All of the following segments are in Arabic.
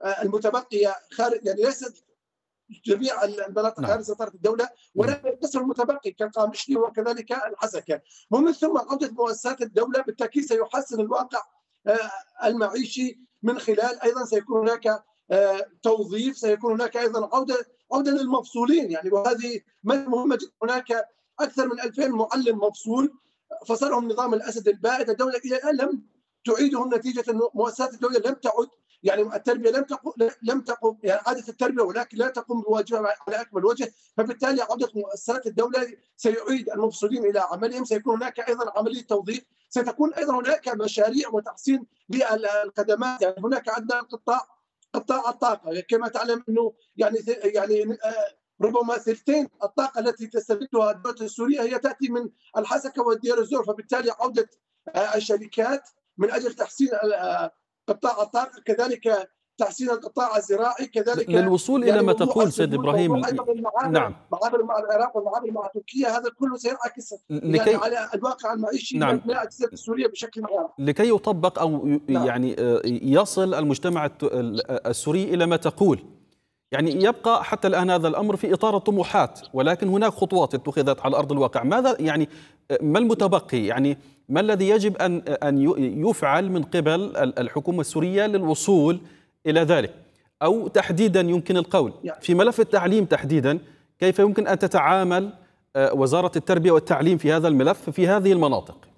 المتبقيه خارج، يعني ليست جميع المناطق خارج سيطره الدوله، ولكن القسم المتبقي كقامشلي وكذلك الحسكه. ومن ثم عوده مؤسسات الدوله بالتاكيد سيحسن الواقع المعيشي، من خلال ايضا سيكون هناك توظيف، سيكون هناك ايضا عوده للمفصولين، يعني وهذه مهمه جدا. هناك اكثر من 2000 معلم مفصول فصلهم نظام الاسد البائد. الدوله الى الان لم تعيدهم نتيجه انه مؤسسات الدوله لم تعد، يعني التربيه لم تقم يعني اعاده التربيه، ولكن لا تقوم بواجبها على اكمل وجه، فبالتالي عوده مؤسسات الدوله سيعيد المفصولين الى عملهم، سيكون هناك ايضا عمليه توظيف، ستكون ايضا هناك مشاريع وتحسين للخدمات. يعني هناك عندنا قطاع الطاقه، كما تعلم انه يعني ربما ثلثين الطاقه التي تستمدها الدوله السوريه هي تاتي من الحسكه والدير الزور، فبالتالي عوده الشركات من اجل تحسين قطاع الطاقه، كذلك تحسين القطاع الزراعي، كذلك للوصول يعني الى ما موضوع تقول سيد ابراهيم. ايضا المعابر، نعم. معابر مع العراق والمعابر مع تركيا، هذا كله سينعكس يعني على الواقع المعيشي نعم. لابناء الجزيره السوريه بشكل عام. لكي يطبق او يعني يصل المجتمع السوري الى ما تقول، يعني يبقى حتى الآن هذا الأمر في إطار الطموحات، ولكن هناك خطوات اتخذت على أرض الواقع. ماذا يعني ما المتبقي؟ يعني ما الذي يجب أن يفعل من قبل الحكومة السورية للوصول إلى ذلك؟ أو تحديدا يمكن القول في ملف التعليم تحديدا، كيف يمكن أن تتعامل وزارة التربية والتعليم في هذا الملف في هذه المناطق؟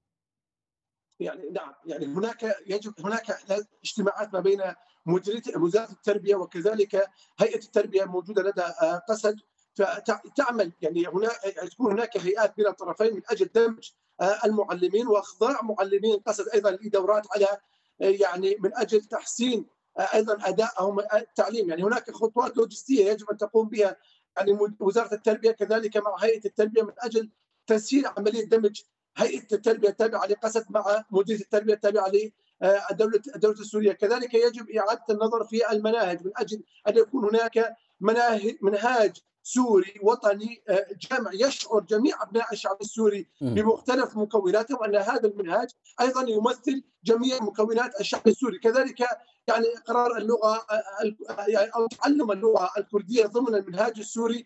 يعني نعم، يعني هناك اجتماعات ما بين وزاره التربيه وكذلك هيئه التربيه موجوده لدى قسد، فتعمل يعني تكون هناك هيئات بين الطرفين من اجل دمج المعلمين واخضاع معلمين قسد ايضا لدورات على يعني من اجل تحسين ايضا ادائهم التعليم. يعني هناك خطوات لوجستيه يجب ان تقوم بها يعني وزاره التربيه كذلك مع هيئه التربيه من اجل تسهيل عمليه دمج هيئه التربيه التابعه لقسد مع مديريه التربيه التابعه للدوله السوريه. كذلك يجب اعاده النظر في المناهج من اجل ان يكون هناك منهاج سوري وطني جامع يشعر جميع ابناء الشعب السوري بمختلف مكوناتهم ان هذا المنهاج ايضا يمثل جميع مكونات الشعب السوري. كذلك يعني اقرار اللغه يعني او تعلم اللغه الكرديه ضمن المنهاج السوري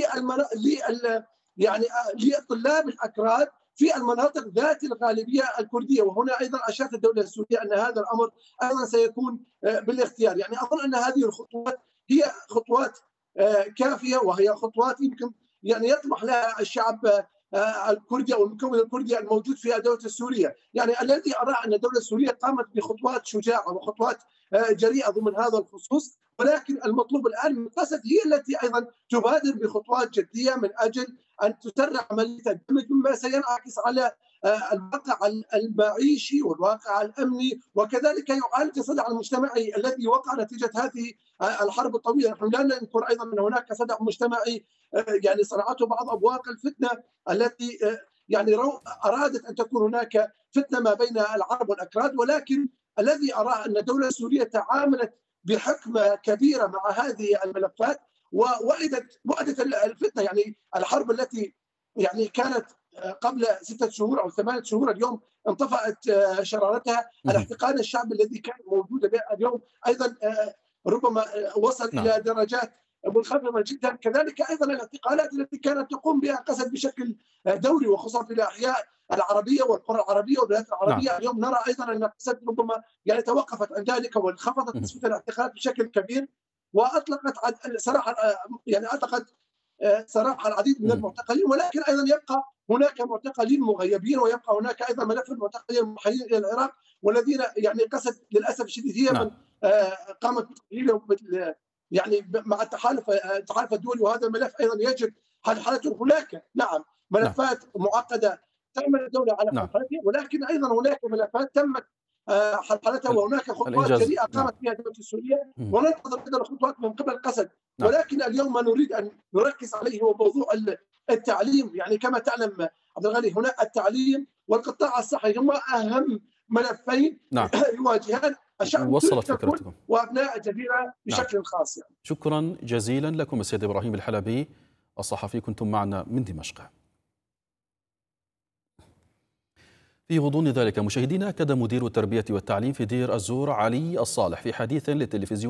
يعني للطلاب الاكراد في المناطق ذات الغالبيه الكرديه. وهنا ايضا اشارت الدوله السوريه ان هذا الامر ايضا سيكون بالاختيار. يعني اظن ان هذه الخطوات هي خطوات كافيه، وهي خطوات يمكن يعني يطمح لها الشعب الكردي او المكون الكردي الموجود في الدوله السوريه. يعني الذي ارى ان الدوله السوريه قامت بخطوات شجاعه وخطوات جريئه ضمن هذا الخصوص، ولكن المطلوب الان من قسد هي التي ايضا تبادر بخطوات جديه من اجل ان تسرع عمليه الدمج، مما سينعكس على الواقع المعيشي والواقع الامني، وكذلك يعالج الصدع المجتمعي الذي وقع نتيجه هذه الحرب الطويله. نحن لا ننكر ايضا ان هناك صدع مجتمعي يعني صنعته بعض ابواق الفتنه التي يعني ارادت ان تكون هناك فتنه ما بين العرب والاكراد، ولكن الذي اراه ان الدوله السوريه تعاملت بحكمه كبيره مع هذه الملفات ووعدت الفتنه. يعني الحرب التي يعني كانت قبل 6 شهور او 8 شهور اليوم انطفأت شرارتها. الاحتقان الشعبي الذي كان موجود اليوم ايضا ربما وصل الى درجات منخفضه جدا. كذلك ايضا الاعتقالات التي كانت تقوم بها قسد بشكل دوري، وخصوصا في الاحياء العربيه والقرى العربيه والولايات العربيه. اليوم نرى ايضا ان قسد ربما يعني توقفت عن ذلك وانخفضت نسبه الاعتقالات بشكل كبير، واطلقت صراحه يعني اطلقت صراحه العديد من المعتقلين، ولكن ايضا يبقى هناك معتقلين مغيبين، ويبقى هناك ايضا ملف المعتقلين المحيلين الى العراق، والذين يعني قسد للاسف الشديد هي من قامت بتقليلهم يعني مع التحالف الدولي، وهذا الملف ايضا يجب حلحلته. هناك نعم ملفات معقده تعمل الدوله على حلحلتها، ولكن ايضا هناك ملفات تمت حلحلتها، وهناك خطوات جريئه قامت بها الدوله السوريه، وننتظر ايضا الخطوات من قبل قسد. ولكن اليوم ما نريد ان نركز عليه هو موضوع التعليم. يعني كما تعلم عبد الغني، هنا التعليم والقطاع الصحي هما اهم ملفين يواجهان الشعب وصلت فكرتكم وابناء الجزيره بشكل خاص. يعني شكرا جزيلا لكم السيد ابراهيم الحلبي الصحفي، كنتم معنا من دمشق. في غضون ذلك مشاهدينا، أكد مدير التربية والتعليم في دير الزور علي الصالح في حديث للتلفزيون